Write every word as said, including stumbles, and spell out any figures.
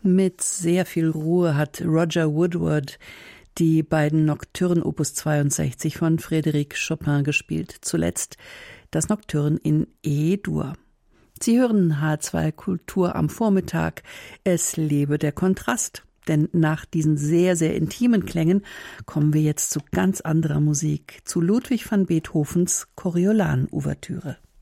Mit sehr viel Ruhe hat Roger Woodward die beiden Nocturnen Opus zweiundsechzig von Frédéric Chopin gespielt. Zuletzt das Nocturne in E-Dur. Sie hören H zwei Kultur am Vormittag. Es lebe der Kontrast. Denn nach diesen sehr, sehr intimen Klängen kommen wir jetzt zu ganz anderer Musik, zu Ludwig van Beethovens Coriolan-Ouvertüre.